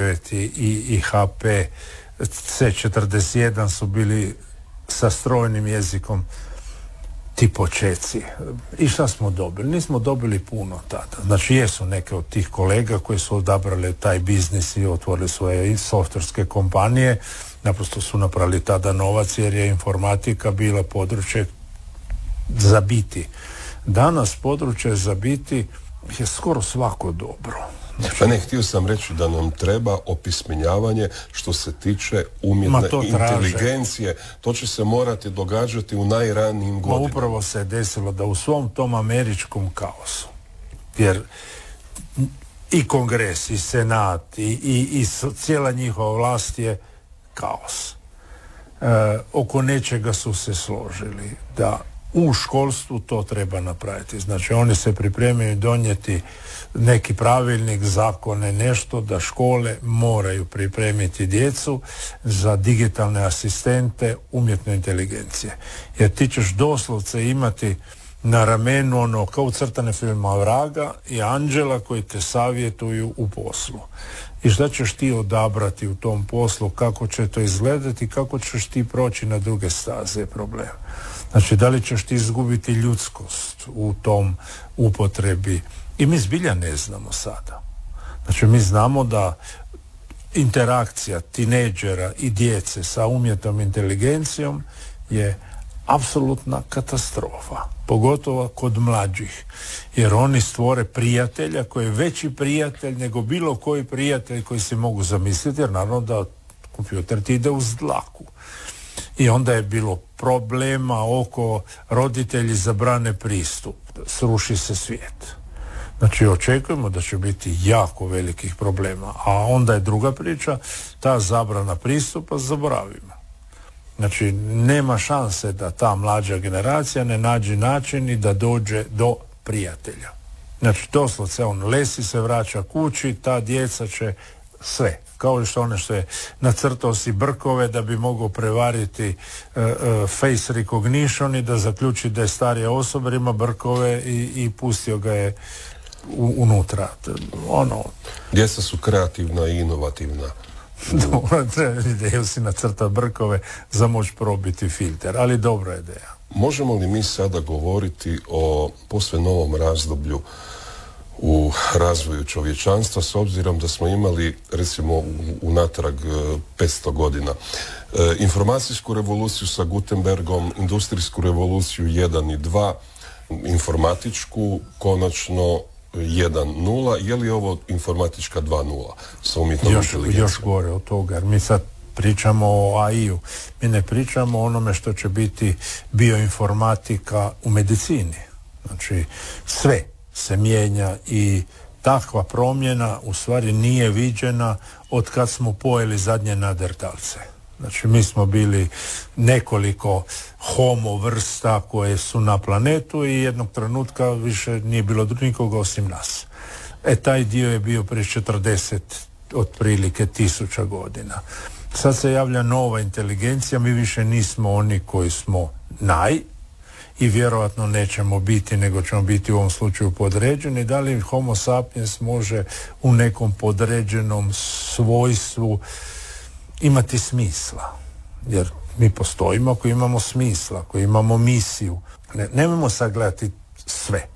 B9 i HP C41 su bili sa strojnim jezikom ti počeci. I šta smo dobili? Nismo dobili puno tada. Znači jesu neke od tih kolega koji su odabrali taj biznis i otvorili svoje softverske kompanije, naprosto su napravili tada novac jer je informatika bila područje za biti. Danas područje za biti je skoro svako dobro. Pa ne, htio sam reći da nam treba opismenjavanje što se tiče umjetne inteligencije. To će se morati događati u najranijim godinama. Upravo se je desilo da u svom tom američkom kaosu, jer i kongres, i senat, i cijela njihova vlast je kaos. Oko nečega su se složili da u školstvu to treba napraviti. Znači oni se pripremaju donijeti neki pravilnik, zakone, nešto da škole moraju pripremiti djecu za digitalne asistente umjetne inteligencije. Jer ti ćeš doslovce imati na ramenu ono kao crtane filma vraga i anđela koji te savjetuju u poslu. I šta ćeš ti odabrati u tom poslu, kako će to izgledati, kako ćeš ti proći na druge staze problema. Znači, da li ćeš ti izgubiti ljudskost u tom upotrebi? I mi zbilja ne znamo sada. Znači, mi znamo da interakcija tinejdžera i djece sa umjetnom inteligencijom je apsolutna katastrofa. Pogotovo kod mlađih. Jer oni stvore prijatelja koji je veći prijatelj nego bilo koji prijatelj koji se mogu zamisliti, jer naravno da kompjuter ti ide uz dlaku. I onda je bilo problema oko roditelji zabrane pristup. Sruši se svijet. Znači očekujemo da će biti jako velikih problema. A onda je druga priča, ta zabrana pristupa zaboravimo. Znači nema šanse da ta mlađa generacija ne nađe način i da dođe do prijatelja. Znači doslovce on lesi se, vraća kući, ta djeca će sve. Kao što one što je nacrtao si brkove da bi mogao prevariti face recognition i da zaključi da je starija osoba, ima brkove i pustio ga je unutra. Djeca su kreativna i inovativna. Ideju si nacrta brkove za moć probiti filter, ali dobra ideja. Možemo li mi sada govoriti o posve novom razdoblju u razvoju čovječanstva, s obzirom da smo imali recimo unatrag 500 godina informacijsku revoluciju sa Gutenbergom, industrijsku revoluciju 1 i 2, informatičku konačno 1.0, je li ovo informatička 2.0 sa umjetnom inteligencijom? Još gore od toga, jer mi sad pričamo o AI-u, mi ne pričamo o onome što će biti bioinformatika u medicini. Znači sve se mijenja i takva promjena u stvari nije viđena od kad smo pojeli zadnje nadertalce. Znači mi smo bili nekoliko homo vrsta koje su na planetu i jednog trenutka više nije bilo nikoga osim nas. Taj dio je bio prije 40 otprilike 1000 godina. Sad se javlja nova inteligencija, mi više nismo oni koji smo i vjerojatno nećemo biti, nego ćemo biti u ovom slučaju podređeni. Da li homo sapiens može u nekom podređenom svojstvu imati smisla? Jer mi postojimo ako imamo smisla, ako imamo misiju. Nemojmo sagledati sve.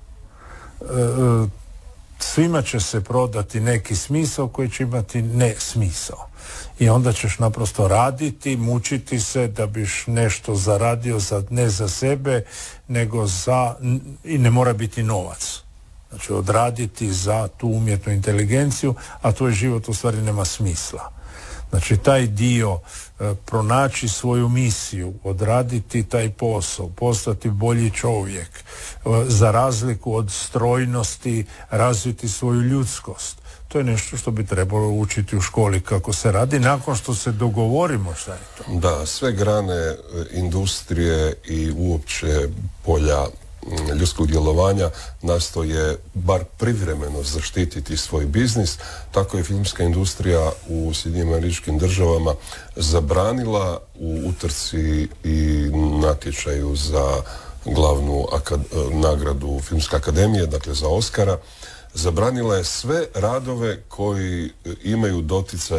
Svima će se prodati neki smisao koji će imati ne smisao. I onda ćeš naprosto raditi, mučiti se da biš nešto zaradio ne za sebe, nego i ne mora biti novac. Znači odraditi za tu umjetnu inteligenciju, a tvoj život u stvari nema smisla. Znači taj dio, pronaći svoju misiju, odraditi taj posao, postati bolji čovjek, za razliku od strojnosti razviti svoju ljudskost. To je nešto što bi trebalo učiti u školi kako se radi, nakon što se dogovorimo šta je to. Da, sve grane industrije i uopće polja ljudskog djelovanja nastoje bar privremeno zaštititi svoj biznis. Tako je filmska industrija u SAD-u zabranila u utrci i natječaju za glavnu nagradu Filmske akademije, dakle za Oscara, zabranila je sve radove koji imaju doticaj